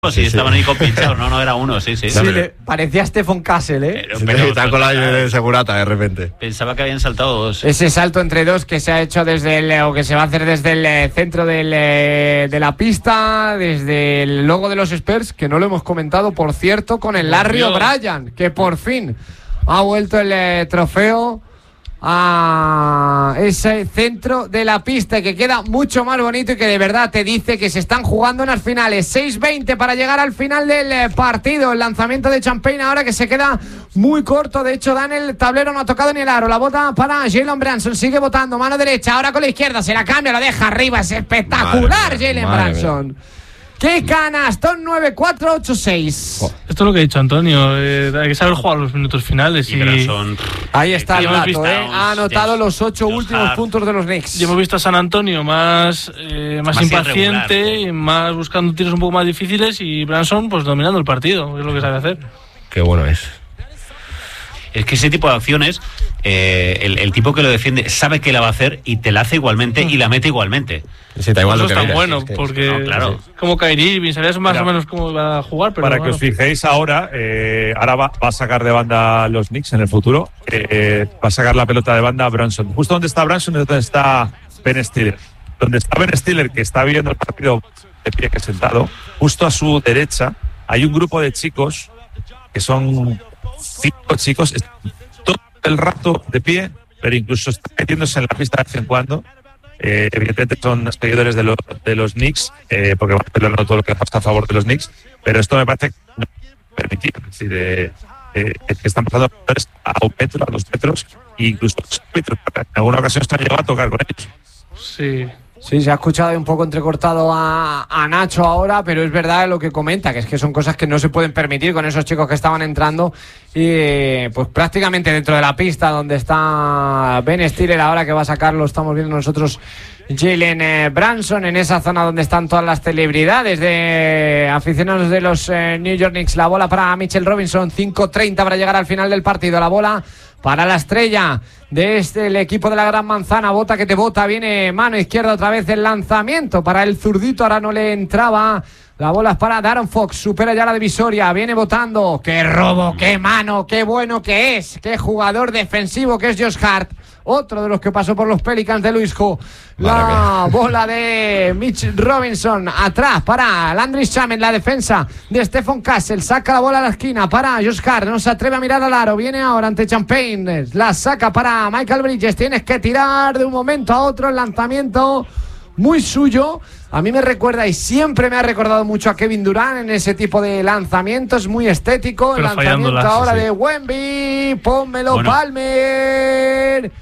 Sí, estaban ahí compinchados, no era uno, sí. Sí, parecía Stefan Kassel, ¿eh? Pero está con la de segurata de repente. Pensaba que habían saltado dos. Ese salto entre dos que se ha hecho o que se va a hacer desde el centro de la pista, desde el logo de los Spurs, que no lo hemos comentado, por cierto, con el Larry O'Brien, que por fin ha vuelto el trofeo a ese centro de la pista y que queda mucho más bonito y que de verdad te dice que se están jugando en las finales. 6:20 para llegar al final del partido. El lanzamiento de Champagne ahora que se queda muy corto. De hecho, Dan el tablero, no ha tocado ni el aro. La bota para Jalen Brunson. Sigue botando. Mano derecha. Ahora con la izquierda. Se la cambia, lo deja arriba. Es espectacular, Jalen Brunson. ¡Qué canastón! 9-4-8-6. Esto es lo que ha dicho Antonio. Hay que saber jugar los minutos finales. Ahí está el dato, ha anotado los 8 últimos puntos de los Knicks. Y hemos visto a San Antonio más impaciente, y más buscando tiros un poco más difíciles, y Brunson pues dominando el partido, es lo que sabe hacer. Qué bueno es. Es que ese tipo de acciones, el tipo que lo defiende sabe que la va a hacer y te la hace igualmente y la mete igualmente. Sí, da igual eso lo que es tan mires, bueno, es que, porque no, claro, como Kyrie Irving, sabías más o menos cómo va a jugar. Pero para bueno, que os fijéis ahora va a sacar de banda los Knicks en el futuro. Va a sacar la pelota de banda a Brunson. Justo donde está Brunson es donde está Ben Stiller. Donde está Ben Stiller, que está viendo el partido de pie que sentado, justo a su derecha hay un grupo de chicos que son 5 chicos, todo el rato de pie, pero incluso están metiéndose en la pista de vez en cuando. Evidentemente son seguidores de los Knicks, porque van peleando todo lo que pasa a favor de los Knicks, pero esto me parece que no permitir. Es decir, que están pasando a 1 metro, a 2 metros, e incluso a 2 metros. En alguna ocasión se han llegado a tocar con ellos. Sí, se ha escuchado un poco entrecortado a Nacho ahora, pero es verdad lo que comenta, que es que son cosas que no se pueden permitir con esos chicos que estaban entrando y pues prácticamente dentro de la pista donde está Ben Stiller ahora que va a sacarlo, estamos viendo nosotros Jalen Brunson en esa zona donde están todas las celebridades de aficionados de los New York Knicks. La bola para Mitchell Robinson, 5:30 para llegar al final del partido. La bola para la estrella de el equipo de la Gran Manzana, bota que te bota, viene mano izquierda otra vez el lanzamiento para el zurdito, ahora no le entraba. La bola es para Darren Fox, supera ya la divisoria, viene botando. ¡Qué robo, qué mano, qué bueno que es! ¡Qué jugador defensivo que es Josh Hart! Otro de los que pasó por los Pelicans de Luis Jo. La bola de Mitch Robinson atrás para Landry Shamet, la defensa de Stephen Kassel. Saca la bola a la esquina para Josh Hart. No se atreve a mirar al aro. Viene ahora ante Champagne. La saca para Michael Bridges. Tienes que tirar de un momento a otro. El lanzamiento muy suyo. A mí me recuerda y siempre me ha recordado mucho a Kevin Durant en ese tipo de lanzamientos. Muy estético. El lanzamiento ahora de Wemby. Pónmelo, bueno. Palmer.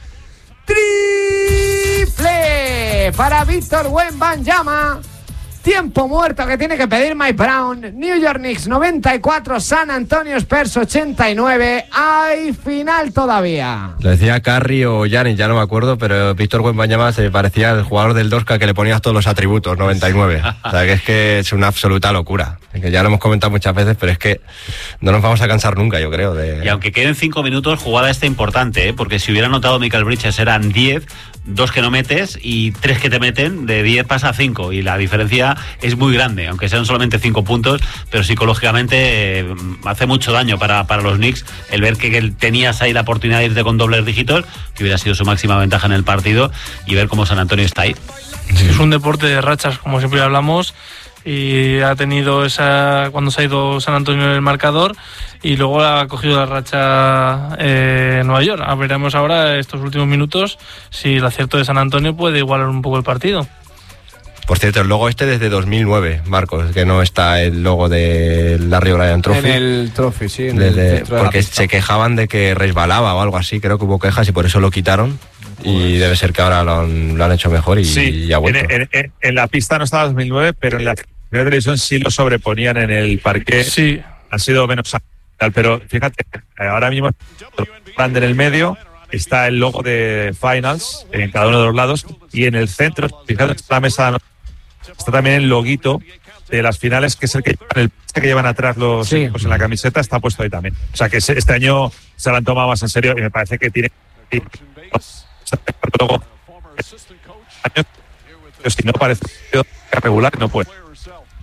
Triple para Víctor Wembanyama. Tiempo muerto que tiene que pedir Mike Brown. New York Knicks 94, San Antonio Spurs 89. Hay final todavía. Lo decía Curry o Giannis, ya no me acuerdo, pero Víctor Wembanyama se parecía al jugador del Dorska que le ponías todos los atributos, 99. O sea, que es una absoluta locura. Que ya lo hemos comentado muchas veces, pero es que no nos vamos a cansar nunca, yo creo. Y aunque queden 5 minutos, jugada esta importante, porque si hubiera anotado Michael Bridges eran 10, 2 que no metes y 3 que te meten, de 10 pasa a 5 y la diferencia es muy grande, aunque sean solamente 5 puntos, pero psicológicamente hace mucho daño para los Knicks el ver que tenías ahí la oportunidad de irte con dobles dígitos, que hubiera sido su máxima ventaja en el partido, y ver cómo San Antonio está ahí. Sí, es un deporte de rachas, como siempre hablamos, y ha tenido cuando se ha ido San Antonio en el marcador y luego ha cogido la racha Nueva York. Veremos ahora estos últimos minutos si el acierto de San Antonio puede igualar un poco el partido. Por cierto, el logo desde 2009, Marcos, que no está el logo de Larry O'Brien Trophy. En el Trophy, sí. Porque se quejaban de que resbalaba o algo así, creo que hubo quejas y por eso lo quitaron. Y debe ser que ahora lo han hecho mejor y ha vuelto. En la pista no estaba 2009, pero en la televisión sí lo sobreponían en el parqué. Sí. Ha sido menos tal, pero fíjate, ahora mismo grande en el medio está el logo de Finals en cada uno de los lados y en el centro, fíjate, está la mesa, está también el loguito de las finales, que es el que llevan atrás los equipos en la camiseta, está puesto ahí también. O sea que este año se lo han tomado más en serio y me parece que tiene luego si no parece regular no puede.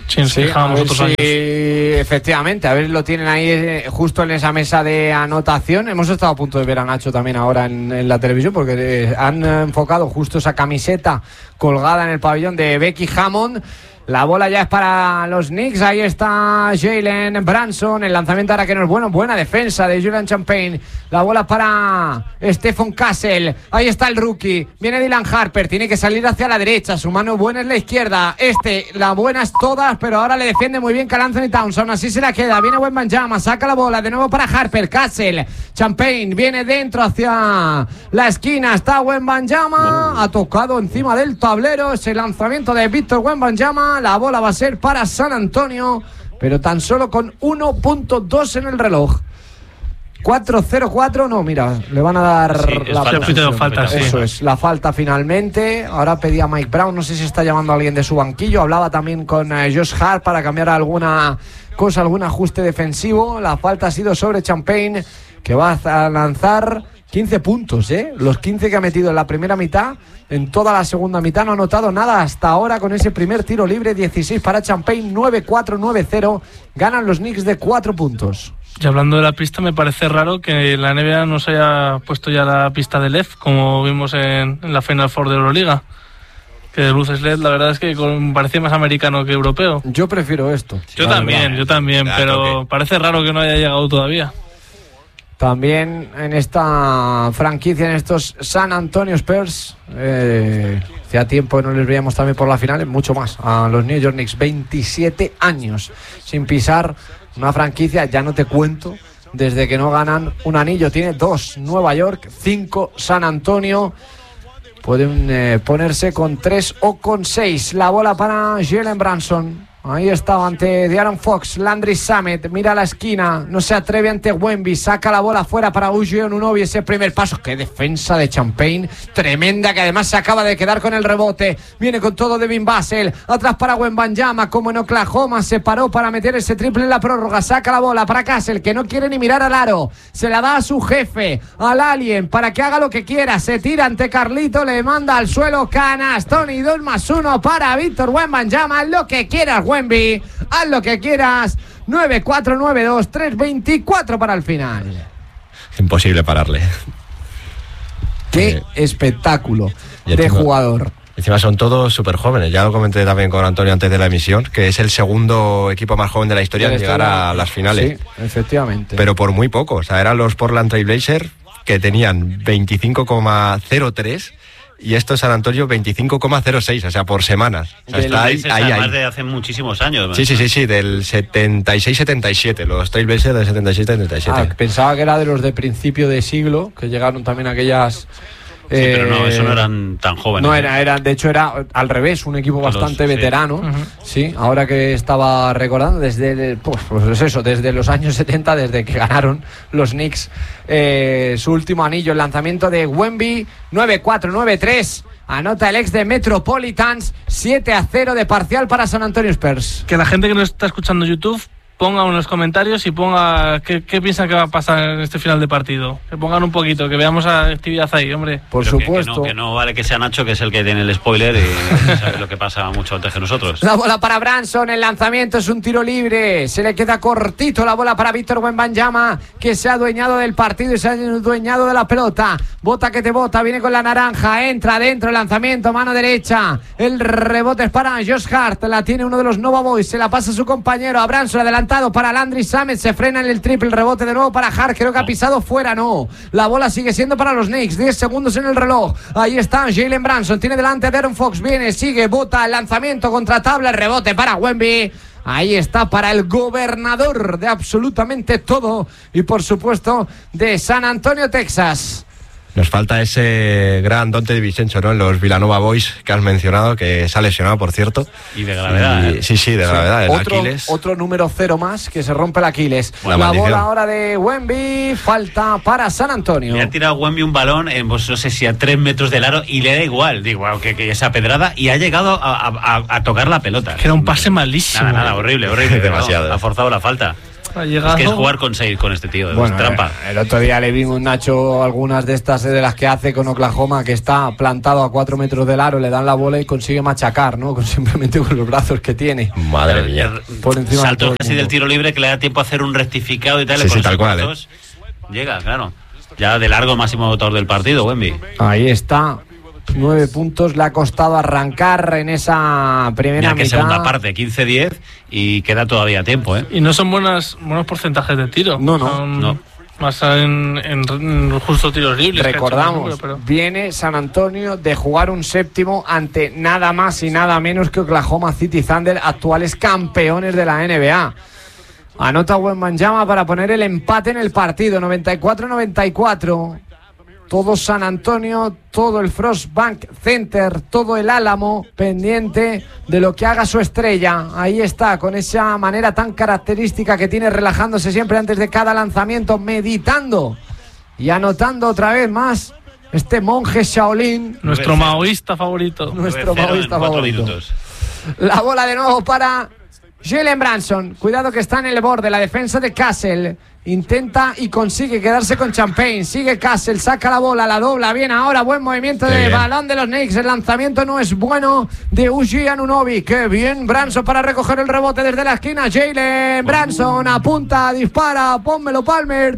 Sí, nos quejábamos otros años. Efectivamente, a ver, lo tienen ahí justo en esa mesa de anotación. Hemos estado a punto de ver a Nacho también ahora en la televisión, porque han enfocado justo esa camiseta colgada en el pabellón de Becky Hammond. La bola ya es para los Knicks. Ahí está Jalen Brunson. El lanzamiento ahora que no es bueno. Buena defensa de Julian Champagne. La bola para Stephon Castle. Ahí está el rookie. Viene Dylan Harper. Tiene que salir hacia la derecha. Su mano buena es la izquierda. La buena es todas, pero ahora le defiende muy bien Karl Anthony Towns. Aún así se la queda. Viene Wembanyama. Saca la bola. De nuevo para Harper. Castle. Champagne viene dentro hacia la esquina. Está Wembanyama. Ha tocado encima del tablero. Ese lanzamiento de Victor Wembanyama. La bola va a ser para San Antonio, pero tan solo con 1.2 en el reloj. 4-0-4, no, mira, le van a dar falta. Eso es, la falta finalmente. Ahora pedía Mike Brown, no sé si está llamando a alguien de su banquillo. Hablaba también con Josh Hart para cambiar alguna cosa, algún ajuste defensivo. La falta ha sido sobre Champagne, que va a lanzar 15 puntos, los 15 que ha metido en la primera mitad. En toda la segunda mitad no ha anotado nada hasta ahora con ese primer tiro libre. 16 para Champagne, 9-4, 9-0. Ganan los Knicks de 4 puntos. Y hablando de la pista, me parece raro que la NBA no se haya puesto ya la pista de LED, como vimos en la Final Four de Euroliga. Que de luces LED, la verdad es que parecía más americano que europeo. Yo prefiero esto. Yo también, pero parece raro que no haya llegado todavía. También en esta franquicia, en estos San Antonio Spurs, hacía tiempo que no les veíamos también por la final, mucho más a los New York Knicks. 27 años sin pisar una franquicia, ya no te cuento, desde que no ganan un anillo. Tiene 2 Nueva York, 5 San Antonio. Pueden ponerse con 3 o con 6. La bola para Jalen Brunson. Ahí estaba ante De'Aaron Fox. Landry Shamet mira a la esquina, no se atreve ante Wemby, saca la bola fuera para Uji Anunoby. Ese primer paso, qué defensa de Champagne, tremenda, que además se acaba de quedar con el rebote. Viene con todo Devin Vassell, atrás para Wembanyama, como en Oklahoma, se paró para meter ese triple en la prórroga. Saca la bola para Castle, que no quiere ni mirar al aro, se la da a su jefe, al alien, para que haga lo que quiera. Se tira ante Carlito, le manda al suelo, canastón y 2+1 para Víctor Wembanyama. Lo que quieras, Wemby, haz lo que quieras. 9-4, 9-2, 3-24 para el final. Imposible pararle. Qué espectáculo de jugador. Encima son todos súper jóvenes. Ya lo comenté también con Antonio antes de la emisión, que es el segundo equipo más joven de la historia en llegar a las finales. Sí, efectivamente. Pero por muy poco. O sea, eran los Portland Trail Blazers, que tenían 25,03, y esto es San Antonio 25,06, o sea, por semanas. O sea, está ahí. Además de hace muchísimos años. Sí, del 76-77, los Trailblazers del 76-77. Pensaba que era de los de principio de siglo, que llegaron también aquellas... Sí, pero no, eso no eran tan jóvenes. No, de hecho era al revés, un equipo bastante veterano. Sí, ahora que estaba recordando, desde desde los años 70, desde que ganaron los Knicks su último anillo. El lanzamiento de Wemby, 9-4, 9-3. Anota el ex de Metropolitans, 7-0 de parcial para San Antonio Spurs. Que la gente que nos está escuchando en YouTube ponga en los comentarios y ponga qué piensan que va a pasar en este final de partido. Que pongan un poquito, que veamos actividad ahí, hombre. Por pero supuesto. Que no vale que sea Nacho, que es el que tiene el spoiler y sabe lo que pasa mucho antes que nosotros. La bola para Brunson, el lanzamiento es un tiro libre. Se le queda cortito la bola para Víctor Wembanyama, que se ha adueñado del partido y se ha adueñado de la pelota. Bota que te bota, viene con la naranja, entra dentro, el lanzamiento, mano derecha. El rebote es para Josh Hart, la tiene uno de los Nova Boys, se la pasa a su compañero, a Brunson, adelantado para Landry Shamet, se frena en el triple, rebote de nuevo para Hart, creo que ha pisado fuera, no. La bola sigue siendo para los Knicks, 10 segundos en el reloj. Ahí está Jalen Brunson, tiene delante a De'Aaron Fox, viene, sigue, bota, el lanzamiento contra tabla, el rebote para Wemby. Ahí está para el gobernador de absolutamente todo y por supuesto de San Antonio, Texas. Nos falta ese gran Donte DiVincenzo, ¿no? En los Villanova Boys que has mencionado, que se ha lesionado, por cierto. Y de gravedad. Sí, de gravedad. El Aquiles. Otro número 0 más que se rompe el Aquiles. La bola ahora de Wemby, falta para San Antonio. Le ha tirado Wemby un balón, pues no sé si a 3 metros del aro, y le da igual. Digo, que esa pedrada, y ha llegado a tocar la pelota. Que era un pase malísimo. Nada, horrible. Demasiado. Ha forzado la falta. Ha llegado. Es que es jugar con 6 con este tío, Bueno, es trampa. el otro día le vimos, Nacho, algunas de estas de las que hace con Oklahoma, que está plantado a 4 metros del aro, le dan la bola y consigue machacar, ¿no? Simplemente con los brazos que tiene. Madre mía. Por encima de todo Saltos el casi mundo. del tiro libre que le da tiempo a hacer un rectificado y tal. Sí, y con sí, esos tal cual, puntos llega, claro. Ya de largo máximo autor del partido, Wemby. Ahí está. 9 puntos le ha costado arrancar en esa primera Mira que mitad. segunda parte, 15-10 y queda todavía tiempo, ¿eh? Y no son buenos porcentajes de tiro. No. Son No. más en justo tiros libres. que ha hecho Recordamos, Vancouver, pero- viene San Antonio de jugar un séptimo ante nada más y nada menos que Oklahoma City Thunder, actuales campeones de la NBA. Anota Wembanyama para poner el empate en el partido, 94-94. Todo San Antonio, todo el Frostbank Center, todo el Álamo pendiente de lo que haga su estrella. Ahí está, con esa manera tan característica que tiene, relajándose siempre antes de cada lanzamiento, meditando y anotando otra vez más este monje Shaolin, Nuestro maoísta favorito. nuestro 9-0 en maoísta 4 favorito. minutos. La bola de nuevo para Jalen Brunson. Cuidado que está en el borde. La defensa de Castle. Intenta y consigue quedarse con Champagne. Sigue Castle, saca la bola, la dobla bien ahora. Buen movimiento de balón de los Knicks. El lanzamiento no es bueno de Uji Anunoby. Qué bien Brunson para recoger el rebote desde la esquina. Jalen Brunson apunta, dispara. Pónmelo Palmer.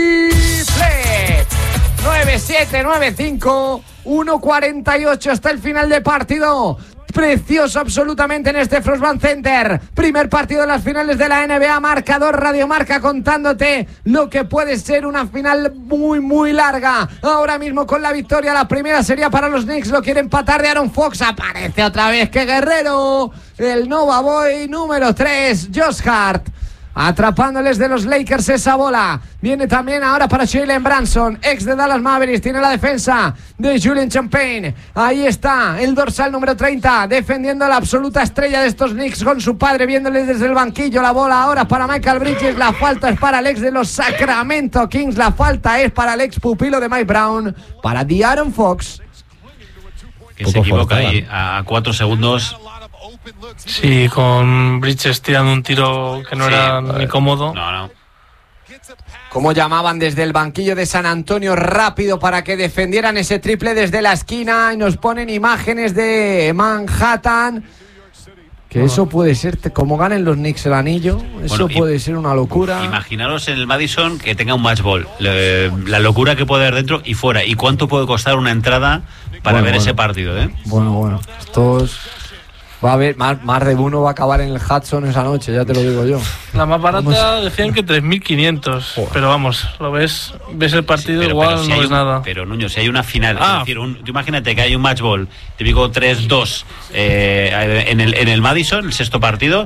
Triple. 9-7, 9-5, 1-48 hasta el final de partido. Precioso absolutamente en este Frostbank Center. Primer partido de las finales de la NBA. Marcador Radiomarca contándote lo que puede ser una final muy, muy larga. Ahora mismo con la victoria, la primera sería para los Knicks. Lo quiere empatar de Aaron Fox. Aparece otra vez que Guerrero. El Nova Boy número 3, Josh Hart. Atrapándoles de los Lakers esa bola. Viene también ahora para Jalen Brunson, ex de Dallas Mavericks. Tiene la defensa de Julian Champagne. Ahí está el dorsal número 30, defendiendo a la absoluta estrella de estos Knicks con su padre, viéndole desde el banquillo. La bola ahora para Michael Bridges. La falta es para el ex de los Sacramento Kings. La falta es para el ex pupilo de Mike Brown, para De'Aaron Fox. Que se equivoca ahí a 4 segundos. Sí, con Bridges tirando un tiro que no era ni cómodo. No. Como llamaban desde el banquillo de San Antonio rápido para que defendieran ese triple desde la esquina, y nos ponen imágenes de Manhattan. Que eso puede ser, como ganen los Knicks el anillo, eso puede ser una locura. Imaginaros en el Madison que tenga un match ball, la locura que puede haber dentro y fuera, y cuánto puede costar una entrada para ver ese partido, ¿eh? Bueno, estos... Va a haber, más de uno va a acabar en el Hudson esa noche, ya te lo digo yo. La más barata decían que 3.500, pero vamos, ves el partido, igual si no hay ves nada. Pero Nuño, si hay una final, es decir, tú imagínate que hay un match ball, típico 3-2 en el Madison, el sexto partido.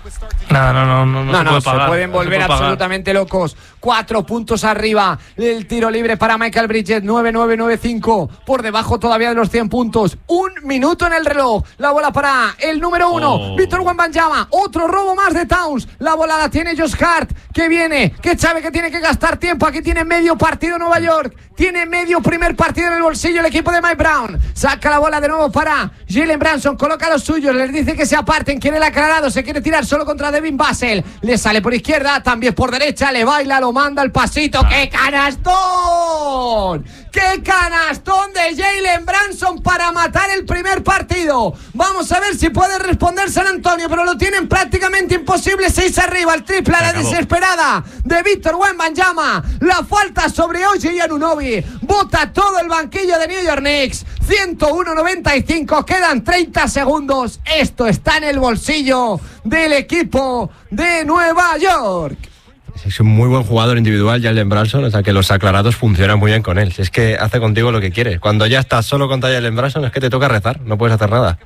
No, se pueden volver absolutamente locos. 4 puntos arriba. El tiro libre para Michael Bridges. 9-9-9-5. Por debajo todavía de los 100 puntos. 1 minuto en el reloj. La bola para el número 1. Víctor Wembanyama. Otro robo más de Towns. La bola la tiene Josh Hart. Que viene, que sabe que tiene que gastar tiempo. Aquí tiene medio partido Nueva York. Tiene medio primer partido en el bolsillo el equipo de Mike Brown. Saca la bola de nuevo para Jalen Brunson. Coloca a los suyos. Les dice que se aparten. Quiere el aclarado. Se quiere tirar solo contra Devin Vassell. Le sale por izquierda. También por derecha. Le baila. Lo manda el pasito. ¡Qué canastón! ¡Qué canastón de Jalen Brunson para matar el primer partido! Vamos a ver si puede responder San Antonio, pero lo tienen prácticamente imposible. 6 arriba, el triple a la desesperada de Víctor Wembanyama. La falta sobre Oji Anunoby. Bota todo el banquillo de New York Knicks. 101-95, quedan 30 segundos. Esto está en el bolsillo del equipo de Nueva York. Es un muy buen jugador individual, Jalen Brunson, o sea que los aclarados funcionan muy bien con él. Es que hace contigo lo que quiere. Cuando ya estás solo contra Jalen Brunson es que te toca rezar, no puedes hacer nada.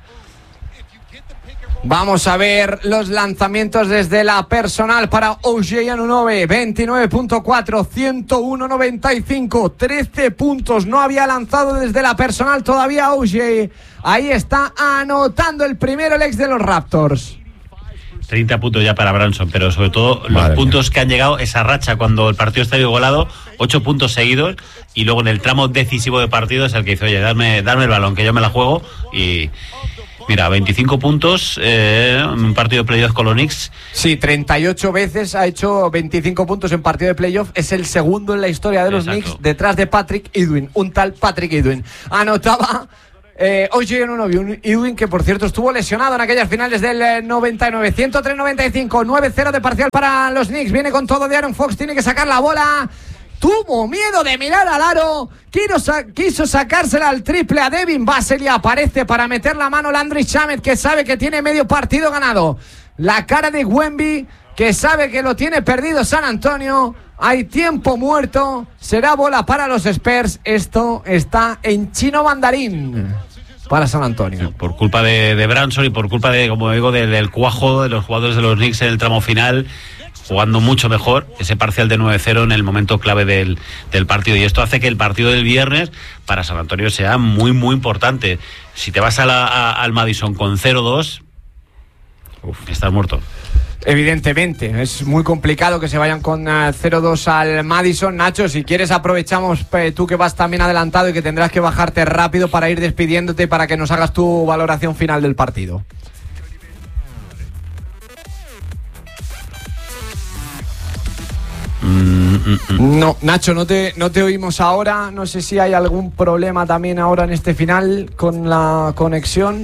Vamos a ver los lanzamientos desde la personal para OJ Anunoby. 29.4, 101.95, 13 puntos. No había lanzado desde la personal todavía OJ. Ahí está anotando el primero el ex de los Raptors. 30 puntos ya para Brunson, pero sobre todo los puntos que han llegado, esa racha cuando el partido está igualado, 8 puntos seguidos, y luego en el tramo decisivo de partido es el que dice, oye, dame el balón, que yo me la juego, y Mira, 25 puntos en un partido de playoff con los Knicks. Sí, 38 veces ha hecho 25 puntos en partido de playoff. Es el segundo en la historia de los Knicks, detrás de Patrick Ewing. Un tal Patrick Ewing. Anotaba Oye Anunoby, Ewing, que por cierto estuvo lesionado en aquellas finales del 99. 103-95, 9-0 de parcial para los Knicks. Viene con todo de Aaron Fox, tiene que sacar la bola. Tuvo miedo de mirar al aro, quiso sacársela al triple a Devin Vassell y aparece para meter la mano Landry Shamet, que sabe que tiene medio partido ganado. La cara de Wemby, que sabe que lo tiene perdido San Antonio. Hay tiempo muerto, será bola para los Spurs. Esto está en chino mandarín para San Antonio. Por culpa de Branson y por culpa de, como digo, del cuajo de los jugadores de los Knicks en el tramo final, jugando mucho mejor, ese parcial de 9-0 en el momento clave del partido. Y esto hace que el partido del viernes para San Antonio sea muy, muy importante. Si te vas al Madison con 0-2, estás muerto. Evidentemente, es muy complicado que se vayan con 0-2 al Madison. Nacho, si quieres aprovechamos, tú que vas también adelantado y que tendrás que bajarte rápido para ir despidiéndote, para que nos hagas tu valoración final del partido. No, Nacho, no te oímos ahora. No sé si hay algún problema también ahora en este final con la conexión.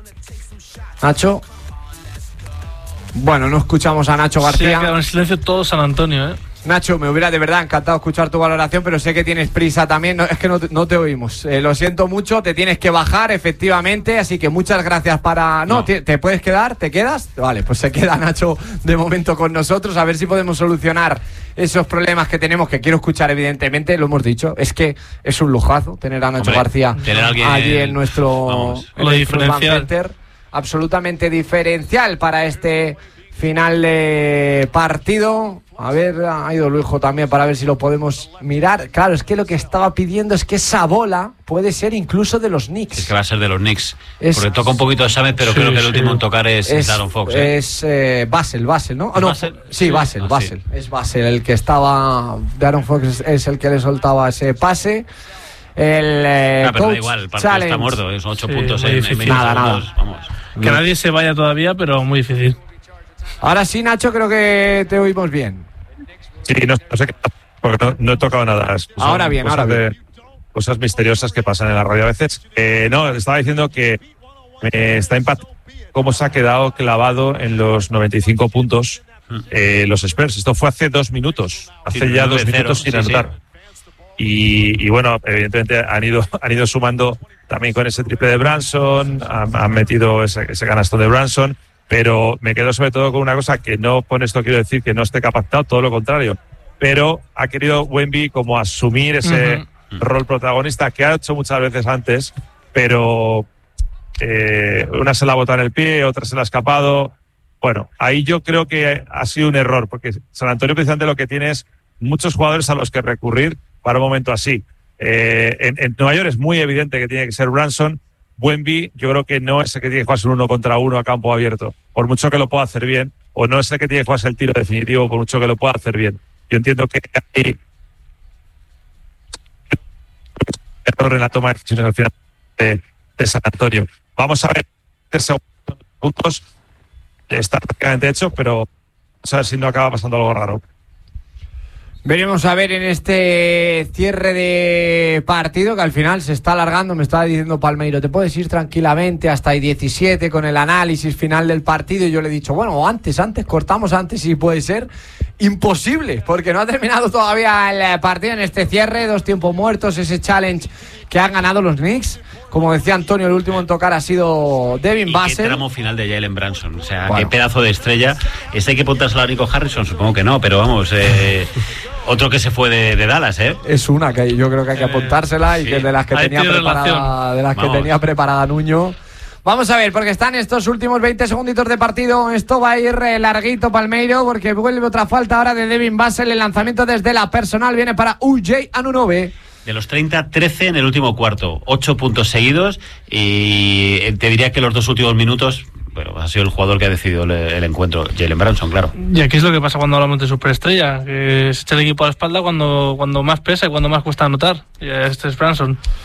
Nacho. Bueno, no escuchamos a Nacho García. Se ha quedado en silencio todo San Antonio, Nacho, me hubiera de verdad encantado escuchar tu valoración, pero sé que tienes prisa también. No, es que no te oímos. Lo siento mucho, te tienes que bajar, efectivamente. Así que muchas gracias para... No. ¿Te puedes quedar? ¿Te quedas? Vale, pues se queda Nacho de momento con nosotros. A ver si podemos solucionar esos problemas que tenemos, que quiero escuchar, evidentemente. Lo hemos dicho, es que es un lujazo tener a Nacho García allí en nuestro center. Absolutamente diferencial para este final de partido. A ver, ha ido Luijo también para ver si lo podemos mirar. Claro, es que lo que estaba pidiendo es que esa bola puede ser incluso de los Knicks. Es que va a ser de los Knicks. Porque toca un poquito de Shamet, pero creo que el último en tocar es Aaron Fox. Es Vassell, ¿no? No, sí, Vassell. Es Vassell el que estaba... De Aaron Fox es el que le soltaba ese pase. Pero da igual, el partido está muerto. Son 8 puntos en medio nada. Vamos. Que nadie se vaya todavía, pero muy difícil. Ahora sí, Nacho, creo que te oímos bien. Sí, no sé qué, porque no he tocado nada. Ahora bien. Cosas misteriosas que pasan en la radio a veces. No, estaba diciendo que está impactando cómo se ha quedado clavado en los 95 puntos los Spurs. Esto fue hace 2 minutos. Hace ya 2 minutos sin anotar. Y bueno, evidentemente han ido sumando también con ese triple de Branson, han metido ese canasto de Branson, pero me quedo sobre todo con una cosa que no, con esto quiero decir que no esté capacitado, todo lo contrario, pero ha querido Wemby como asumir ese rol protagonista que ha hecho muchas veces antes, pero una se la ha botado en el pie, otra se la ha escapado. Bueno, ahí yo creo que ha sido un error, porque San Antonio precisamente lo que tiene es muchos jugadores a los que recurrir para un momento así. En Nueva York es muy evidente que tiene que ser Branson. Wemby yo creo que no es el que tiene que jugarse 1 contra 1 a campo abierto, por mucho que lo pueda hacer bien, o no es el que tiene que jugarse el tiro definitivo, por mucho que lo pueda hacer bien. Yo entiendo que hay error en la toma de decisiones al final de San Antonio. Vamos a ver, 3 segundos puntos está prácticamente hecho, pero vamos a ver si no acaba pasando algo raro. Veremos a ver en este cierre de partido, que al final se está alargando. Me estaba diciendo Palmeiro, te puedes ir tranquilamente hasta el 17 con el análisis final del partido, y yo le he dicho, bueno, antes, cortamos antes si puede ser. Imposible, porque no ha terminado todavía el partido en este cierre. 2 tiempos muertos, ese challenge que han ganado los Knicks. Como decía Antonio, el último en tocar ha sido Devin Vassell. Qué tramo final de Jalen Branson, o sea, qué pedazo de estrella. Hay que apuntárselo a Nico Harrison, supongo que no, pero vamos, otro que se fue de Dallas, Es una que yo creo que hay que apuntársela, y que de las que tenía preparada Nuño. Vamos a ver, porque están estos últimos 20 segunditos de partido. Esto va a ir larguito, Palmeiro, porque vuelve otra falta ahora de Devin Vassell. El lanzamiento desde la personal viene para OJ Anunoby. De los 30, 13 en el último cuarto, 8 puntos seguidos, y te diría que los 2 últimos minutos, bueno, ha sido el jugador que ha decidido el encuentro, Jalen Branson, claro. Y aquí es lo que pasa cuando hablamos de superestrella, que se echa el equipo a la espalda cuando más pesa y cuando más cuesta anotar, y este es Branson.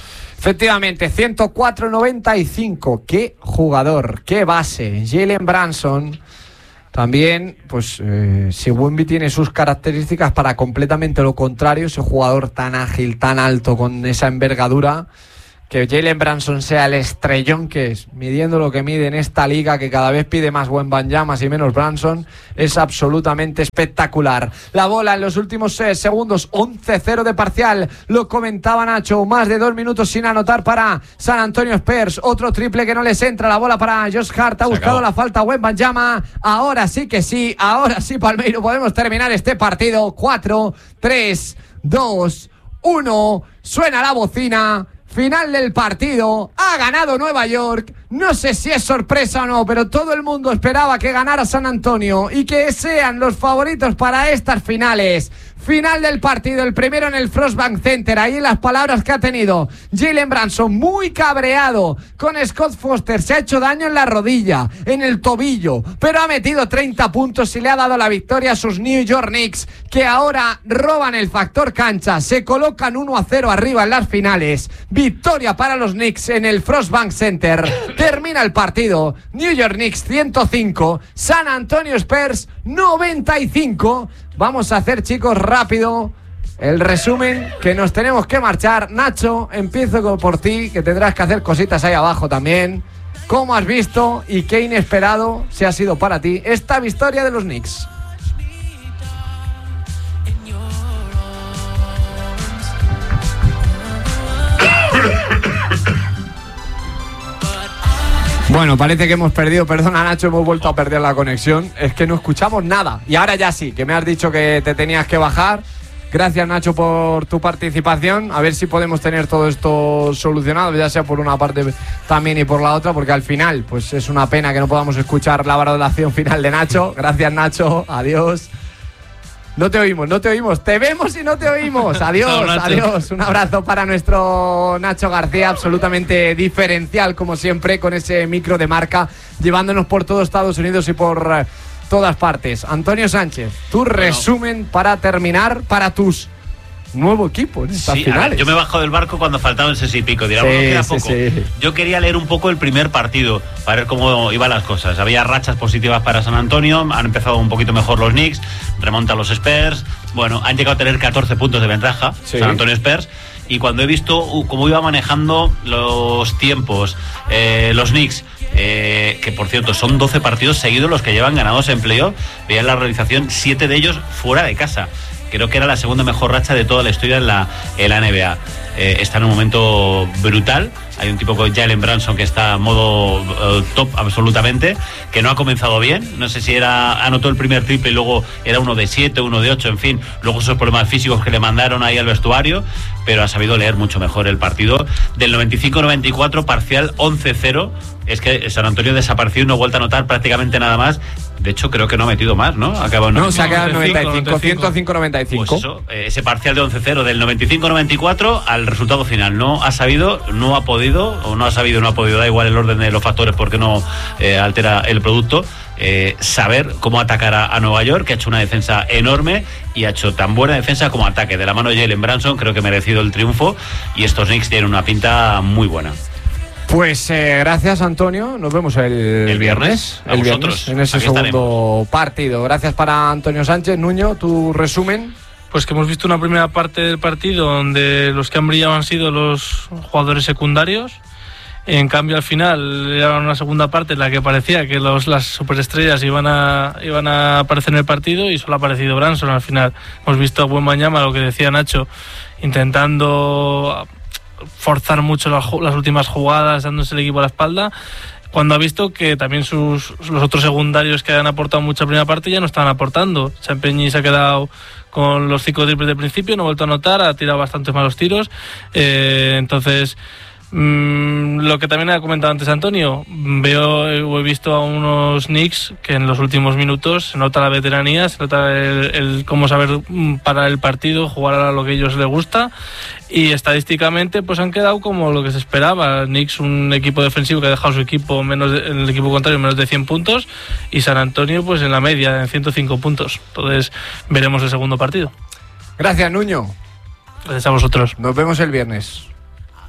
Efectivamente, 104-95. Qué jugador, qué base. Jalen Brunson. También, pues, si Wemby tiene sus características para completamente lo contrario, ese jugador tan ágil, tan alto, con esa envergadura, que Jalen Brunson sea el estrellón que es, midiendo lo que mide en esta liga, que cada vez pide más Wembanyama y menos Brunson, es absolutamente espectacular. La bola en los últimos 6 segundos, 11-0 de parcial, lo comentaba Nacho, más de 2 minutos sin anotar para San Antonio Spurs, otro triple que no les entra, la bola para Josh Hart, ha buscado la falta Wembanyama, ahora sí, Palmeiro, podemos terminar este partido. 4, 3, 2, 1, suena la bocina. Final del partido, ha ganado Nueva York. No sé si es sorpresa o no, pero todo el mundo esperaba que ganara San Antonio y que sean los favoritos para estas finales. Final del partido, el primero en el Frost Bank Center. Ahí las palabras que ha tenido Jalen Brunson, muy cabreado con Scott Foster. Se ha hecho daño en la rodilla, en el tobillo, pero ha metido 30 puntos y le ha dado la victoria a sus New York Knicks, que ahora roban el factor cancha. Se colocan 1-0 arriba en las finales. Victoria para los Knicks en el Frost Bank Center. Termina el partido. New York Knicks 105, San Antonio Spurs 95. Vamos a hacer, chicos, rápido el resumen, que nos tenemos que marchar. Nacho, empiezo por ti, que tendrás que hacer cositas ahí abajo también. ¿Cómo has visto y qué inesperado se ha sido para ti esta victoria de los Knicks? Bueno, parece que hemos perdido, perdona Nacho, hemos vuelto a perder la conexión. Es que no escuchamos nada. Y ahora ya sí, que me has dicho que te tenías que bajar. Gracias, Nacho, por tu participación. A ver si podemos tener todo esto solucionado, ya sea por una parte también y por la otra, porque al final, pues es una pena que no podamos escuchar la valoración final de Nacho. Gracias, Nacho. Adiós. No te oímos, te vemos y no te oímos. Adiós, adiós. Un abrazo para nuestro Nacho García, absolutamente diferencial, como siempre, con ese micro de marca, llevándonos por todo Estados Unidos y por todas partes. Antonio Sánchez, tu resumen para terminar, para tus nuevo equipo en estas finales. Yo me bajo del barco cuando faltaban 6 y pico. Dirá, bueno, queda poco. Sí. Yo quería leer un poco el primer partido para ver cómo iban las cosas. Había rachas positivas para San Antonio, han empezado un poquito mejor los Knicks, remontan los Spurs. Bueno, han llegado a tener 14 puntos de ventaja, San Antonio Spurs. Y cuando he visto cómo iba manejando los tiempos, los Knicks, que por cierto son 12 partidos seguidos los que llevan ganados en playoff, veía en la realización 7 de ellos fuera de casa. Creo que era la segunda mejor racha de toda la historia en la NBA. Está en un momento brutal. Hay un tipo como Jalen Brunson que está en modo top absolutamente, que no ha comenzado bien. No sé si anotó el primer triple y luego era 1 de 7, 1 de 8, en fin. Luego esos problemas físicos que le mandaron ahí al vestuario, pero ha sabido leer mucho mejor el partido. Del 95-94, parcial 11-0. Es que San Antonio desapareció y no ha vuelto a anotar prácticamente nada más. De hecho, creo que no ha metido más, ¿no? Se ha quedado en 95, 105-95. Pues eso, ese parcial de 11-0 del 95-94 al resultado final. No ha sabido, no ha podido, o no ha sabido, no ha podido, da igual el orden de los factores porque no altera el producto. Saber cómo atacar a Nueva York, que ha hecho una defensa enorme y ha hecho tan buena defensa como ataque. De la mano de Jalen Brunson, creo que ha merecido el triunfo y estos Knicks tienen una pinta muy buena. Pues gracias, Antonio. Nos vemos el viernes. El viernes en ese segundo partido. Gracias para Antonio Sánchez. Nuño, tu resumen. Pues que hemos visto una primera parte del partido donde los que han brillado han sido los jugadores secundarios. En cambio, al final era una segunda parte en la que parecía que las superestrellas iban a aparecer en el partido y solo ha aparecido Brunson al final. Hemos visto a Wembanyama, lo que decía Nacho, intentando forzar mucho las últimas jugadas, dándose el equipo a la espalda, cuando ha visto que también los otros secundarios que han aportado mucha primera parte ya no estaban aportando. Champeñi se ha quedado con los 5 triples de principio, no ha vuelto a anotar, ha tirado bastantes malos tiros. Entonces, lo que también ha comentado antes Antonio, he visto a unos Knicks que en los últimos minutos se nota la veteranía, se nota el cómo saber parar el partido, jugar a lo que a ellos les gusta, y estadísticamente pues han quedado como lo que se esperaba. Knicks, un equipo defensivo que ha dejado su equipo el equipo contrario menos de 100 puntos, y San Antonio pues en la media, en 105 puntos. Entonces veremos el segundo partido. Gracias, Nuño. Gracias a vosotros. Nos vemos el viernes.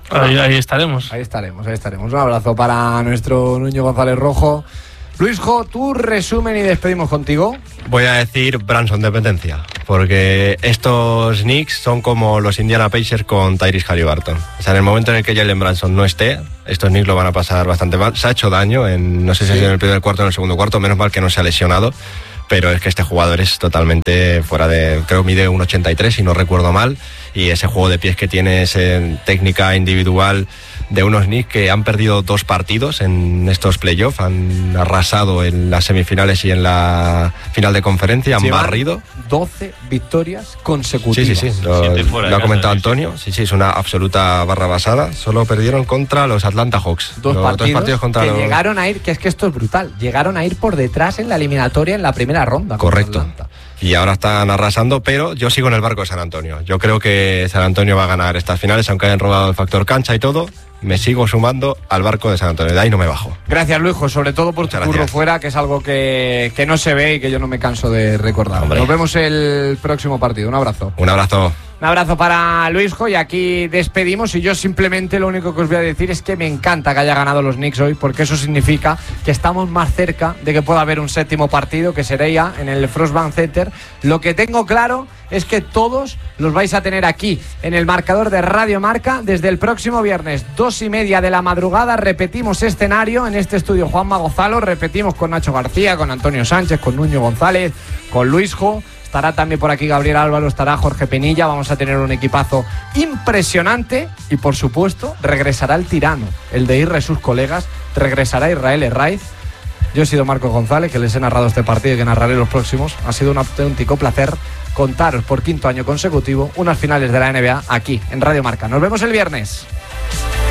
Ahí estaremos. Ahí estaremos. Un abrazo para nuestro Nuño González Rojo. Luisjo, tu resumen y despedimos contigo. Voy a decir Branson dependencia, porque estos Knicks son como los Indiana Pacers con Tyrese Haliburton. O sea, en el momento en el que Jalen Branson no esté, estos Knicks lo van a pasar bastante mal. Se ha hecho daño, no sé si en el primer cuarto o en el segundo cuarto, menos mal que no se ha lesionado, pero es que este jugador es totalmente fuera de... Creo que mide 1,83 si no recuerdo mal, y ese juego de pies que tiene, esa técnica individual de unos Knicks que han perdido 2 partidos en estos playoffs, han arrasado en las semifinales y en la final de conferencia, han barrido 12 victorias consecutivas. Sí, lo ha comentado Antonio. Sí, es una absoluta barra basada. Solo perdieron contra los Atlanta Hawks. Dos partidos contra que llegaron a ir, que es que esto es brutal, llegaron a ir por detrás en la eliminatoria en la primera ronda. Correcto. Y ahora están arrasando, pero yo sigo en el barco de San Antonio. Yo creo que San Antonio va a ganar estas finales, aunque hayan robado el factor cancha y todo. Me sigo sumando al barco de San Antonio, de ahí no me bajo. Gracias, Luisjo, sobre todo por tu curro fuera, que es algo que no se ve y que yo no me canso de recordar. Hombre. Nos vemos el próximo partido. Un abrazo. Un abrazo. Un abrazo para Luisjo, y aquí despedimos, y yo simplemente lo único que os voy a decir es que me encanta que haya ganado los Knicks hoy, porque eso significa que estamos más cerca de que pueda haber un séptimo partido, que sería en el Frostbank Center. Lo que tengo claro es que todos los vais a tener aquí en el marcador de Radio Marca desde el próximo viernes, 2:30 de la madrugada. Repetimos escenario en este estudio Juanma Gozalo, repetimos con Nacho García, con Antonio Sánchez, con Nuño González, con Luisjo. Estará también por aquí Gabriel Álvaro, estará Jorge Penilla. Vamos a tener un equipazo impresionante y, por supuesto, regresará el tirano, el de Ir sus colegas, regresará Israel Herraiz. Yo he sido Marcos González, que les he narrado este partido y que narraré los próximos. Ha sido un auténtico placer contaros por 5º año consecutivo unas finales de la NBA aquí en Radio Marca. Nos vemos el viernes.